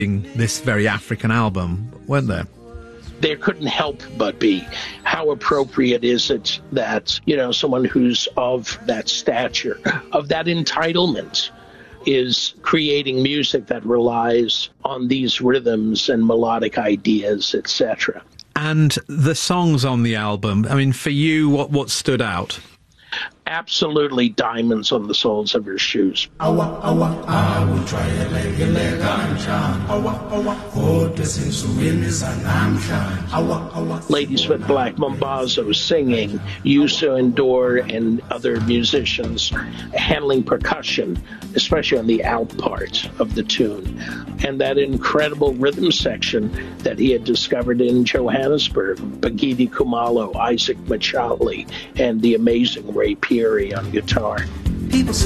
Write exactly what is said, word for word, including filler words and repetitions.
this very African album, weren't there? There couldn't help but be. How appropriate is it that, you know, someone who's of that stature, of that entitlement, is creating music that relies on these rhythms and melodic ideas, et cetera. And the songs on the album, I mean, for you, what, what stood out? Absolutely Diamonds on the Soles of Her Shoes. Ladysmith Black Mambazo singing, Youssou N'Dour and other musicians handling percussion, especially on the out part of the tune. And that incredible rhythm section that he had discovered in Johannesburg, Bagidi Kumalo, Isaac Machali, and the amazing Ray Peary on guitar. People